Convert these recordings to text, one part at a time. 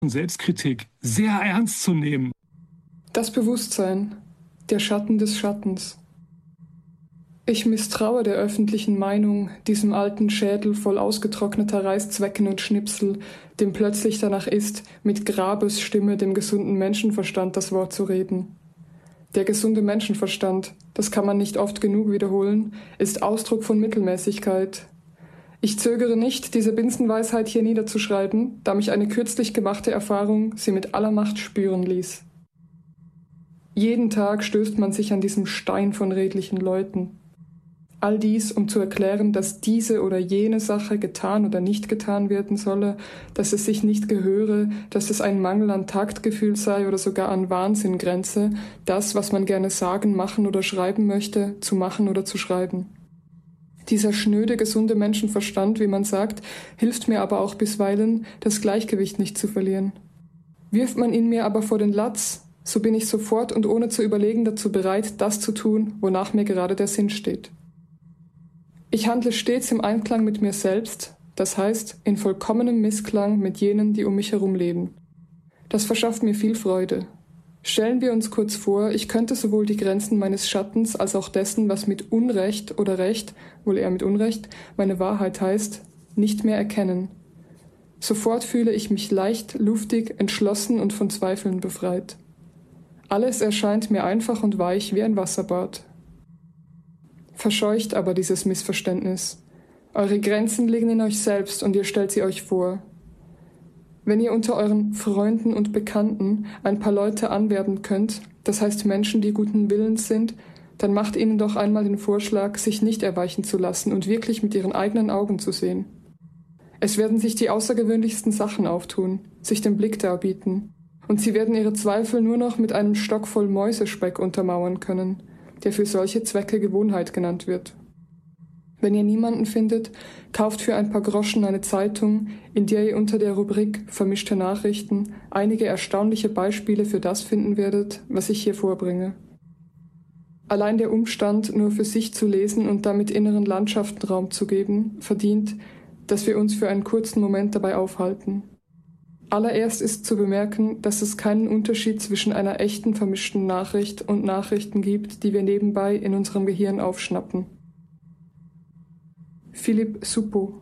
Selbstkritik sehr ernst zu nehmen. Das Bewusstsein, der Schatten des Schattens. Ich misstraue der öffentlichen Meinung, diesem alten Schädel voll ausgetrockneter Reißzwecken und Schnipsel, dem plötzlich danach ist, mit Grabesstimme dem gesunden Menschenverstand das Wort zu reden. Der gesunde Menschenverstand, das kann man nicht oft genug wiederholen, ist Ausdruck von Mittelmäßigkeit. Ich zögere nicht, diese Binsenweisheit hier niederzuschreiben, da mich eine kürzlich gemachte Erfahrung sie mit aller Macht spüren ließ. Jeden Tag stößt man sich an diesem Stein von redlichen Leuten. All dies, um zu erklären, dass diese oder jene Sache getan oder nicht getan werden solle, dass es sich nicht gehöre, dass es ein Mangel an Taktgefühl sei oder sogar an Wahnsinn grenze, das, was man gerne sagen, machen oder schreiben möchte, zu machen oder zu schreiben. Dieser schnöde, gesunde Menschenverstand, wie man sagt, hilft mir aber auch bisweilen, das Gleichgewicht nicht zu verlieren. Wirft man ihn mir aber vor den Latz, so bin ich sofort und ohne zu überlegen dazu bereit, das zu tun, wonach mir gerade der Sinn steht. Ich handle stets im Einklang mit mir selbst, das heißt in vollkommenem Missklang mit jenen, die um mich herum leben. Das verschafft mir viel Freude. Stellen wir uns kurz vor, ich könnte sowohl die Grenzen meines Schattens als auch dessen, was mit Unrecht oder Recht, wohl eher mit Unrecht, meine Wahrheit heißt, nicht mehr erkennen. Sofort fühle ich mich leicht, luftig, entschlossen und von Zweifeln befreit. Alles erscheint mir einfach und weich wie ein Wasserbad. Verscheucht aber dieses Missverständnis. Eure Grenzen liegen in euch selbst und ihr stellt sie euch vor. Wenn ihr unter euren Freunden und Bekannten ein paar Leute anwerben könnt, das heißt Menschen, die guten Willens sind, dann macht ihnen doch einmal den Vorschlag, sich nicht erweichen zu lassen und wirklich mit ihren eigenen Augen zu sehen. Es werden sich die außergewöhnlichsten Sachen auftun, sich den Blick darbieten, und sie werden ihre Zweifel nur noch mit einem Stock voll Mäusespeck untermauern können, der für solche Zwecke Gewohnheit genannt wird. Wenn ihr niemanden findet, kauft für ein paar Groschen eine Zeitung, in der ihr unter der Rubrik Vermischte Nachrichten einige erstaunliche Beispiele für das finden werdet, was ich hier vorbringe. Allein der Umstand, nur für sich zu lesen und damit inneren Landschaften Raum zu geben, verdient, dass wir uns für einen kurzen Moment dabei aufhalten. Allererst ist zu bemerken, dass es keinen Unterschied zwischen einer echten vermischten Nachricht und Nachrichten gibt, die wir nebenbei in unserem Gehirn aufschnappen. Philippe Soupeau.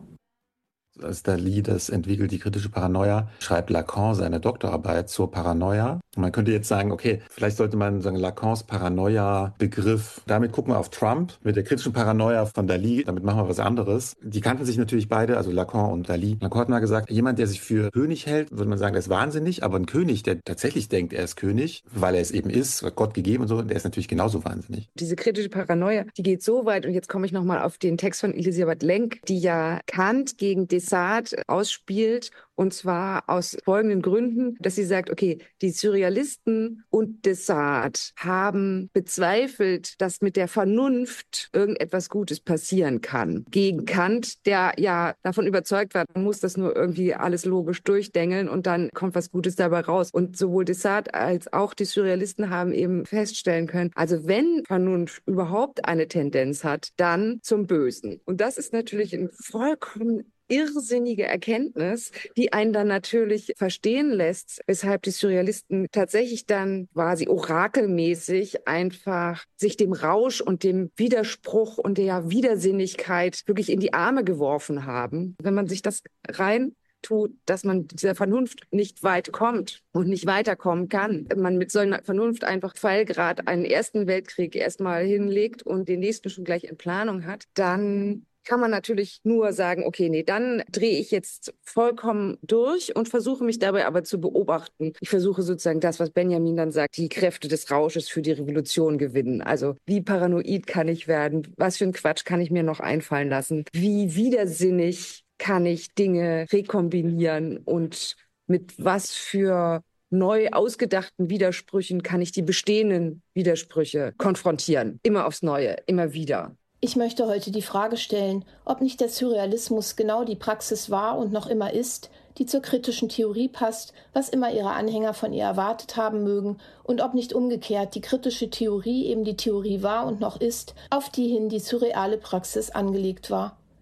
Als Dalí das entwickelt, die kritische Paranoia, schreibt Lacan seine Doktorarbeit zur Paranoia. Und man könnte jetzt sagen, okay, vielleicht sollte man sagen, Lacans Paranoia-Begriff, damit gucken wir auf Trump, mit der kritischen Paranoia von Dalí, damit machen wir was anderes. Die kannten sich natürlich beide, also Lacan und Dalí. Lacan hat mal gesagt, jemand, der sich für König hält, würde man sagen, der ist wahnsinnig, aber ein König, der tatsächlich denkt, er ist König, weil er es eben ist, Gott gegeben und so, der ist natürlich genauso wahnsinnig. Diese kritische Paranoia, die geht so weit, und jetzt komme ich nochmal auf den Text von Elisabeth Lenk, die ja Kant gegen Descartes ausspielt, und zwar aus folgenden Gründen, dass sie sagt, okay, die Surrealisten und Descartes haben bezweifelt, dass mit der Vernunft irgendetwas Gutes passieren kann. Gegen Kant, der ja davon überzeugt war, man muss das nur irgendwie alles logisch durchdengeln und dann kommt was Gutes dabei raus. Und sowohl Descartes als auch die Surrealisten haben eben feststellen können, also wenn Vernunft überhaupt eine Tendenz hat, dann zum Bösen. Und das ist natürlich ein vollkommen irrsinnige Erkenntnis, die einen dann natürlich verstehen lässt, weshalb die Surrealisten tatsächlich dann quasi orakelmäßig einfach sich dem Rausch und dem Widerspruch und der Widersinnigkeit wirklich in die Arme geworfen haben. Wenn man sich das rein tut, dass man dieser Vernunft nicht weit kommt und nicht weiterkommen kann. Man mit so einer Vernunft einfach Pfeilgrad einen Ersten Weltkrieg erstmal hinlegt und den nächsten schon gleich in Planung hat, dann kann man natürlich nur sagen, okay, nee, dann drehe ich jetzt vollkommen durch und versuche mich dabei aber zu beobachten. Ich versuche sozusagen das, was Benjamin dann sagt, die Kräfte des Rausches für die Revolution gewinnen. Also wie paranoid kann ich werden? Was für ein Quatsch kann ich mir noch einfallen lassen? Wie widersinnig kann ich Dinge rekombinieren und mit was für neu ausgedachten Widersprüchen kann ich die bestehenden Widersprüche konfrontieren? Immer aufs Neue, immer wieder. Ich möchte heute die Frage stellen, ob nicht der Surrealismus genau die Praxis war und noch immer ist, die zur kritischen Theorie passt, was immer ihre Anhänger von ihr erwartet haben mögen, und ob nicht umgekehrt die kritische Theorie eben die Theorie war und noch ist, auf die hin die surreale Praxis angelegt war.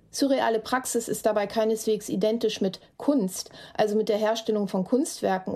Surreale Praxis ist dabei keineswegs identisch mit Kunst, also mit der Herstellung von Kunstwerken